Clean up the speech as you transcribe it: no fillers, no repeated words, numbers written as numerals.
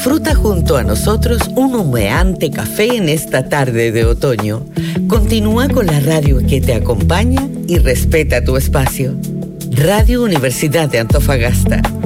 Disfruta junto a nosotros un humeante café en esta tarde de otoño. Continúa con la radio que te acompaña y respeta tu espacio. Radio Universidad de Antofagasta,